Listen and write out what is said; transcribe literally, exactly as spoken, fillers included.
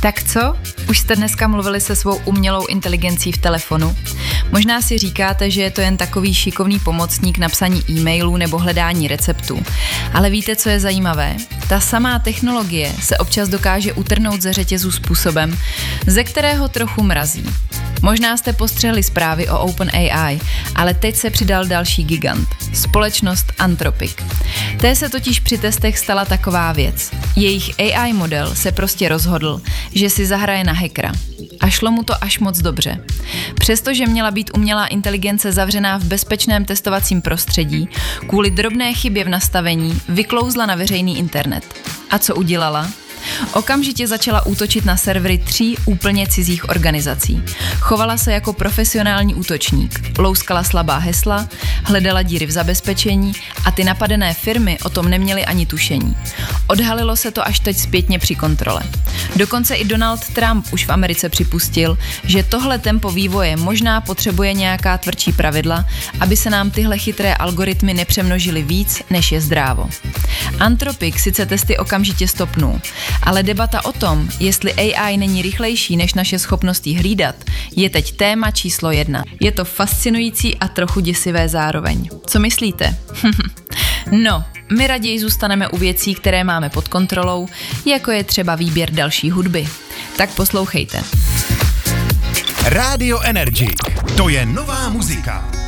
Tak co? Už jste dneska mluvili se svou umělou inteligencí v telefonu? Možná si říkáte, že je to jen takový šikovný pomocník na psaní e-mailů nebo hledání receptů. Ale víte, co je zajímavé? Ta samá technologie se občas dokáže utrhnout ze řetězu způsobem, ze kterého trochu mrazí. Možná jste postřehli zprávy o OpenAI, ale teď se přidal další gigant, společnost Anthropic. Té se totiž při testech stala taková věc. Jejich A I model se prostě rozhodl, že si zahraje na hackera. A šlo mu to až moc dobře. Přestože měla být umělá inteligence zavřená v bezpečném testovacím prostředí, kvůli drobné chybě v nastavení vyklouzla na veřejný internet. A co udělala? Okamžitě začala útočit na servery tří úplně cizích organizací. Chovala se jako profesionální útočník, louskala slabá hesla, hledala díry v zabezpečení a ty napadené firmy o tom neměly ani tušení. Odhalilo se to až teď zpětně při kontrole. Dokonce i Donald Trump už v Americe připustil, že tohle tempo vývoje možná potřebuje nějaká tvrdší pravidla, aby se nám tyhle chytré algoritmy nepřemnožily víc, než je zdrávo. Anthropic sice testy okamžitě stopnul, ale debata o tom, jestli A I není rychlejší než naše schopnost jí hlídat, je teď téma číslo jedna. Je to fascinující a trochu děsivé zároveň. Co myslíte? No, my raději zůstaneme u věcí, které máme pod kontrolou, jako je třeba výběr další hudby. Tak poslouchejte. Radio Energy. To je nová muzika.